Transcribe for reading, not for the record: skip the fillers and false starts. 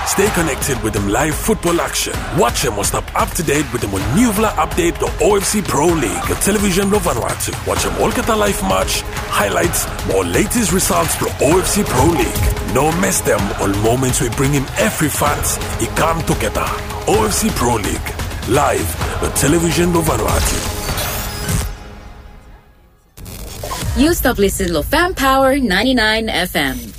Stay connected with them live football action. Watch them or stop up to date with them on Nuvla Update, the OFC Pro League, the television of Vanuatu. Watch them all get a live match, highlights, more latest results for OFC Pro League. No miss them all moments we bring him every fans. He come together. OFC Pro League, live, the television of Vanuatu. You stop listening to Fan Power 99 FM.